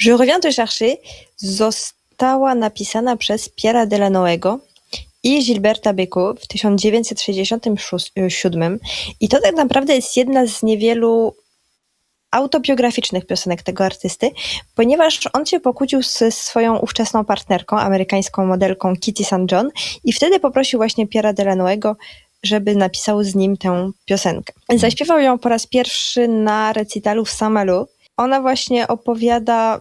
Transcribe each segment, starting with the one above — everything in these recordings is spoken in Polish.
Je reviens te chercher została napisana przez Pierre'a Delanoë'ego i Gilberta Bécaud w 1967 i to tak naprawdę jest jedna z niewielu autobiograficznych piosenek tego artysty, ponieważ on się pokłócił ze swoją ówczesną partnerką, amerykańską modelką Kitty St. John i wtedy poprosił właśnie Pierre'a Delanoë'ego, żeby napisał z nim tę piosenkę. Zaśpiewał ją po raz pierwszy na recitalu w Saint-Malo. Ona właśnie opowiada,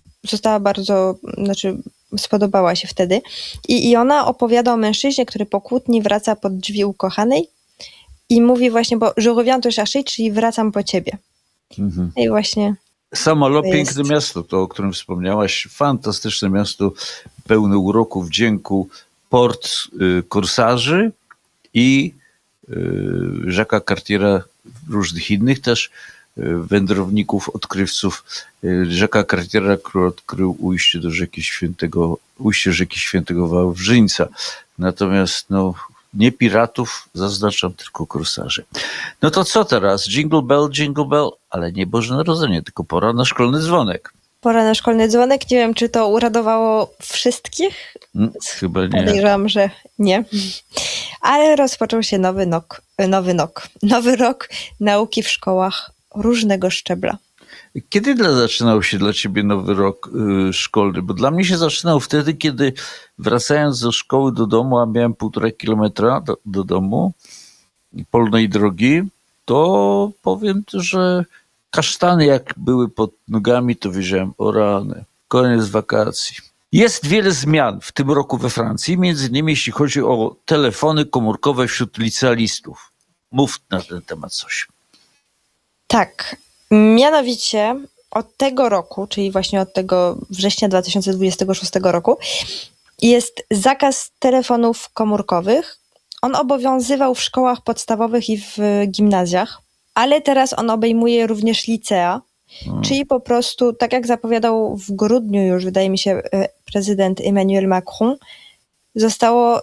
spodobała się wtedy i ona opowiada o mężczyźnie, który po kłótni wraca pod drzwi ukochanej i mówi właśnie, bo je reviens te chercher, czyli wracam po ciebie. Mhm. I właśnie Saint-Malo, piękne miasto, to o którym wspomniałaś, fantastyczne miasto, pełne uroku, wdzięku, port korsarzy i Jacques'a Cartiera, różnych innych też wędrowników, odkrywców. Jacques'a Cartiera, który odkrył ujście rzeki Świętego Wawrzyńca. Natomiast nie piratów, zaznaczam, tylko korsarzy. No to co teraz? Jingle bell, ale nie Boże Narodzenie, tylko pora na szkolny dzwonek. Pora na szkolny dzwonek. Nie wiem, czy to uradowało wszystkich. Chyba nie. Podejrzewam, że nie. Ale rozpoczął się nowy rok nauki w szkołach różnego szczebla. Kiedy zaczynał się dla ciebie nowy rok szkolny? Bo dla mnie się zaczynał wtedy, kiedy wracając ze szkoły do domu, a miałem 1,5 kilometra do domu, polnej drogi, to powiem, że kasztany jak były pod nogami, to wiedziałem, o rany, koniec wakacji. Jest wiele zmian w tym roku we Francji, między innymi jeśli chodzi o telefony komórkowe wśród licealistów. Mów na ten temat coś. Tak, mianowicie od tego roku, czyli właśnie od tego września 2026 roku, jest zakaz telefonów komórkowych. On obowiązywał w szkołach podstawowych i w gimnazjach, ale teraz on obejmuje również licea, czyli po prostu, tak jak zapowiadał w grudniu już, wydaje mi się, prezydent Emmanuel Macron, zostało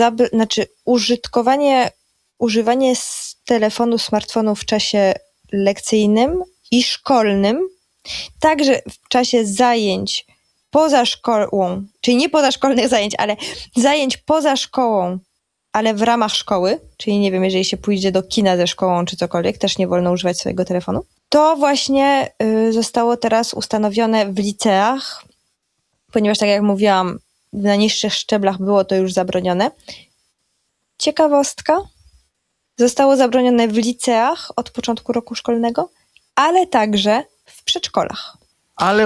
używanie telefonu, smartfonu w czasie lekcyjnym i szkolnym, także w czasie zajęć poza szkołą, czyli nie pozaszkolnych zajęć, ale zajęć poza szkołą, ale w ramach szkoły, czyli nie wiem, jeżeli się pójdzie do kina ze szkołą czy cokolwiek, też nie wolno używać swojego telefonu. To właśnie zostało teraz ustanowione w liceach, ponieważ tak jak mówiłam, na niższych szczeblach było to już zabronione. Ciekawostka, zostało zabronione w liceach od początku roku szkolnego, ale także w przedszkolach. Ale